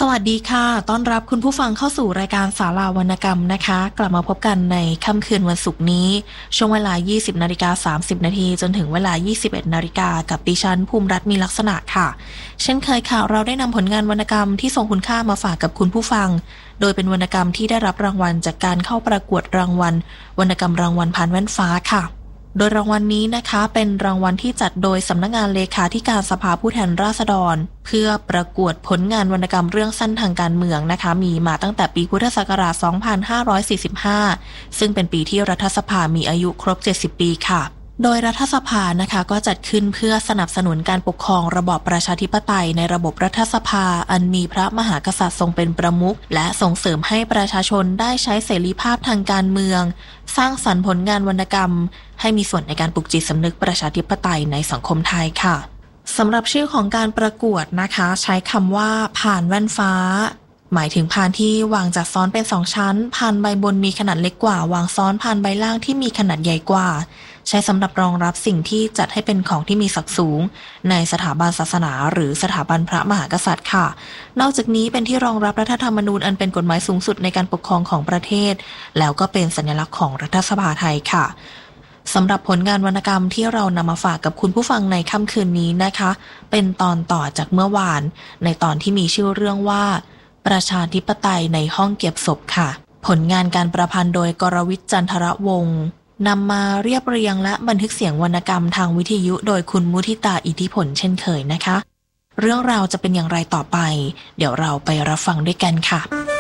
สวัสดีค่ะต้อนรับคุณผู้ฟังเข้าสู่รายการศาลาวรรณกรรมนะคะกลับมาพบกันในค่ำคืนวันศุกร์นี้ช่วงเวลา 20:30 นาทีจนถึงเวลา 21 นาฬิกากับดิฉันภูมิรัตน์มีลักษณะค่ะเช่นเคยค่ะเราได้นำผลงานวรรณกรรมที่ทรงคุณค่ามาฝากกับคุณผู้ฟังโดยเป็นวรรณกรรมที่ได้รับรางวัลจากการเข้าประกวดรางวัลวรรณกรรมรางวัลพานแว่นฟ้าค่ะโดยรางวัลนี้นะคะเป็นรางวัลที่จัดโดยสำนักงานเลขาธิการสภาผู้แทนราษฎรเพื่อประกวดผลงานวรรณกรรมเรื่องสั้นทางการเมืองนะคะมีมาตั้งแต่ปีพุทธศักราช 2545 ซึ่งเป็นปีที่รัฐสภามีอายุครบ 70 ปีค่ะโดยรัฐสภานะคะก็จัดขึ้นเพื่อสนับสนุนการปกครองระบอบประชาธิปไตยในระบบรัฐสภาอันมีพระมหากษัตริย์ทรงเป็นประมุขและส่งเสริมให้ประชาชนได้ใช้เสรีภาพทางการเมืองสร้างสรรค์ผลงานวรรณกรรมให้มีส่วนในการปลุกจิตสำนึกประชาธิปไตยในสังคมไทยค่ะสำหรับชื่อของการประกวดนะคะใช้คำว่าผ่านแว่นฟ้าหมายถึงพานที่วางจัดซ้อนเป็น2ชั้นพานใบบนมีขนาดเล็กกว่าวางซ้อนพานใบล่างที่มีขนาดใหญ่กว่าใช้สำหรับรองรับสิ่งที่จัดให้เป็นของที่มีศักดิ์สูงในสถาบันศาสนาหรือสถาบันพระมหากษัตริย์ค่ะนอกจากนี้เป็นที่รองรับรัฐธรรมนูญอันเป็นกฎหมายสูงสุดในการปกครองของประเทศแล้วก็เป็นสัญลักษณ์ของรัฐสภาไทยค่ะสำหรับผลงานวรรณกรรมที่เรานำมาฝากกับคุณผู้ฟังในค่ำคืนนี้นะคะเป็นตอนต่อจากเมื่อวานในตอนที่มีชื่อเรื่องว่าประชาธิปไตยในห้องเก็บศพค่ะผลงานการประพันธ์โดยกรวิทย์จันทรวงศ์นำมาเรียบเรียงและบันทึกเสียงวรรณกรรมทางวิทยุโดยคุณมุทิตาอิทธิผลเช่นเคยนะคะเรื่องราวจะเป็นอย่างไรต่อไปเดี๋ยวเราไปรับฟังด้วยกันค่ะ